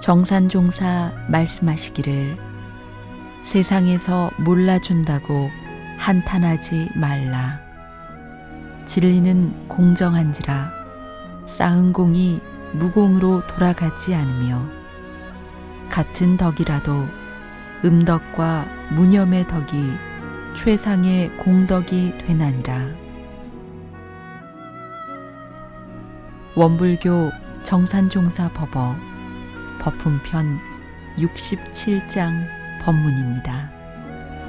정산종사 말씀하시기를 세상에서 몰라준다고 한탄하지 말라. 진리는 공정한지라 쌓은 공이 무공으로 돌아가지 않으며 같은 덕이라도 음덕과 무념의 덕이 최상의 공덕이 되나니라. 원불교 정산종사 법어 법품편 67장 법문입니다.